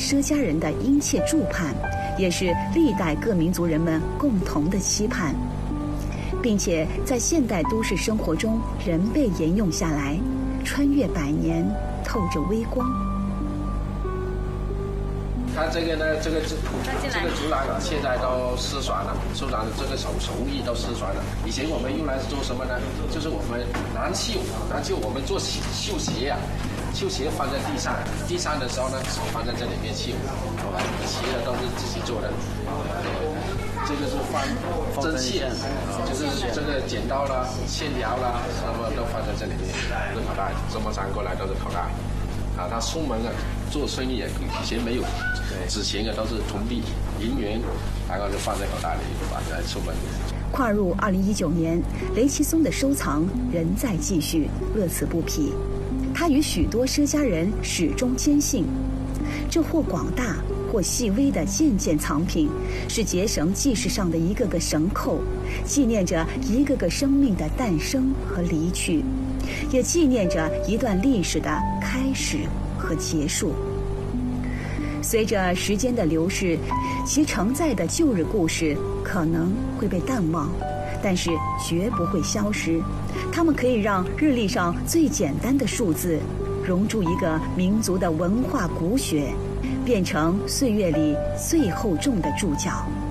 畲家人的殷切祝盼，也是历代各民族人们共同的期盼，并且在现代都市生活中仍被沿用下来，穿越百年，透着微光。 它这个呢，这个竹篮啊，现在都失传了，手这个手艺都失传了。以前我们用来做什么呢？就是我们拿绣我们做绣鞋啊，绣鞋放在地上的时候呢，手放在这里面绣，好吧？鞋的都是自己做的。这个是放针线，就是这个剪刀啦、线条啦，什么都放在这里面，是口袋，这么穿过来都是口袋。啊，他出门啊，做生意以前没有纸钱的，都是铜币、银元，然后就放在口袋里，把它出门。 跨入2019年，雷其松的收藏仍在继续，乐此不疲。他与许多畲家人始终坚信，这或广大或细微的件件藏品，是结绳记事上的一个个绳扣，纪念着一个个生命的诞生和离去，也纪念着一段历史的开始和结束。随着时间的流逝，其承载的旧日故事可能会被淡忘，但是绝不会消失。它们可以让日历上最简单的数字融入一个民族的文化骨血，变成岁月里最厚重的注脚。